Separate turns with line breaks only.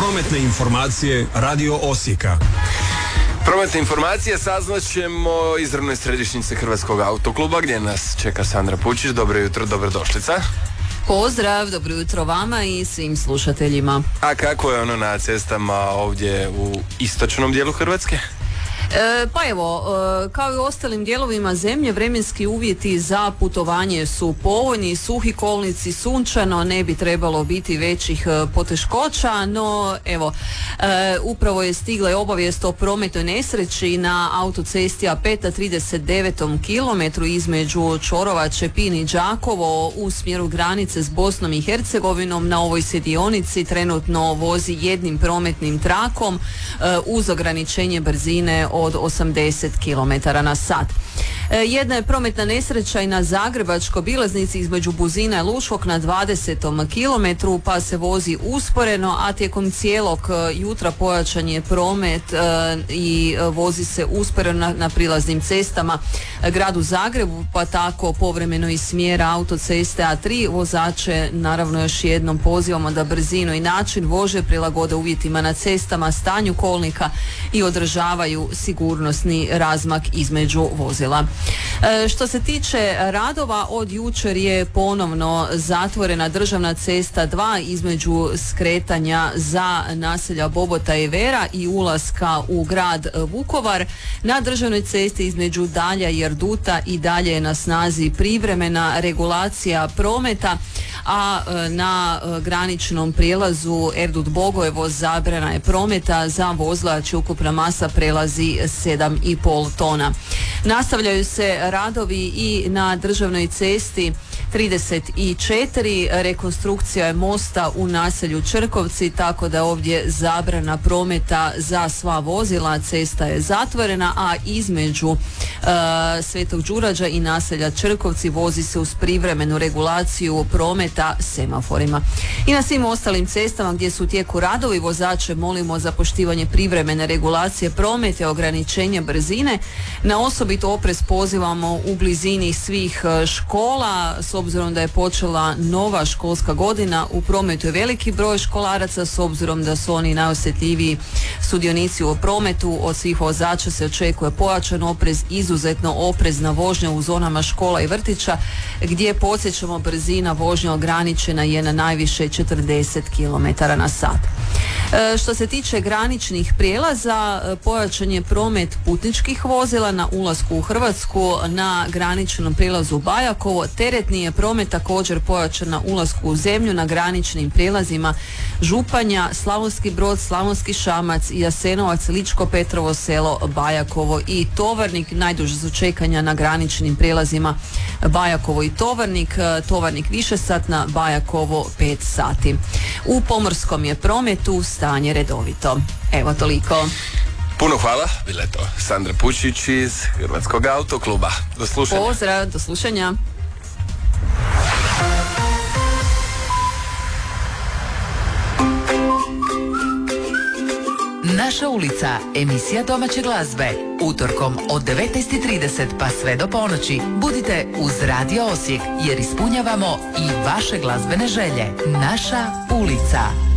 Prometne informacije Radio Osijeka.
Prometne informacije saznat ćemo izravno iz središnjice Hrvatskog autokluba gdje nas čeka Sandra Pučić. Dobro jutro, dobrodošlica.
Pozdrav, dobro jutro vama i svim slušateljima.
A kako je ono na cestama ovdje u istočnom dijelu Hrvatske?
Pa evo, kao i u ostalim dijelovima zemlje, vremenski uvjeti za putovanje su povoljni, suhi kolnici, sunčano, ne bi trebalo biti većih poteškoća, no evo, upravo je stigla obavijest o prometnoj nesreći na autocesti A5 na 39. kilometru između Čorova, Čepin i Đakovo u smjeru granice s Bosnom i Hercegovinom. Na ovoj se dionici trenutno vozi jednim prometnim trakom uz ograničenje brzine od 80 km na sat. Jedna je prometna nesreća i na Zagrebačko-Bilaznici između Buzina i Luškog na 20. kilometru, pa se vozi usporeno, a tijekom cijelog jutra pojačan je promet i vozi se usporeno na prilaznim cestama gradu Zagrebu, pa tako povremeno iz smjera autoceste A3 vozače naravno još jednom pozivamo da brzinu i način vožnje prilagode uvjetima na cestama, stanju kolnika i održavaju sigurnosni razmak između vozila. Što se tiče radova, od jučer je ponovno zatvorena državna cesta 2 između skretanja za naselja Bobota i Vera i ulaska u grad Vukovar. Na državnoj cesti između Dalja i Erduta i dalje je na snazi privremena regulacija prometa, a na graničnom prijelazu Erdut-Bogojevo zabrana je prometa za vozila čija ukupna masa prelazi 7,5 tona. Nastavljaju se radovi i na državnoj cesti 34, rekonstrukcija je mosta u naselju Črkovci, tako da ovdje zabrana prometa za sva vozila, cesta je zatvorena, a između Svetog Đurađa i naselja Črkovci vozi se uz privremenu regulaciju prometa semaforima. I na svim ostalim cestama gdje su u tijeku radovi vozače molimo za poštivanje privremene regulacije prometa i ograničenja brzine. Na osobito oprez pozivamo u blizini svih škola, s obzirom da je počela nova školska godina. U prometu je veliki broj školaraca, s obzirom da su oni najosjetljiviji sudionici u prometu. Od svih vozača se očekuje pojačan oprez, izuzetno oprezna vožnja u zonama škola i vrtića, gdje podsjećamo brzina vožnje ograničena je na najviše 40 km na sat. Što se tiče graničnih prijelaza, pojačan je promet putničkih vozila na ulasku u Hrvatsku na graničnom prijelazu Bajakovo. Teretni je promet također pojačan na ulasku u zemlju na graničnim prijelazima Županja, Slavonski Brod, Slavonski Šamac, Jasenovac, Ličko Petrovo Selo, Bajakovo i Tovarnik. Najduže su čekanja na graničnim prijelazima Bajakovo i Tovarnik. Tovarnik višesatna, Bajakovo 5 sati. U pomorskom je prometu stanje redovito. Evo toliko.
Puno hvala, bila je to Sandra Pučić iz Hrvatskog autokluba. Do slušanja.
Pozdrav, do slušanja.
Naša ulica, emisija domaće glazbe. Utorkom od 19:30 pa sve do ponoći. Budite uz Radio Osijek jer ispunjavamo i vaše glazbene želje. Naša ulica.